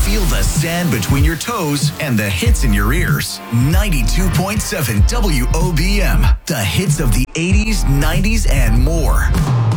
Feel the sand between your toes and the hits in your ears. 92.7 WOBM. The hits of the 80s, 90s, and more.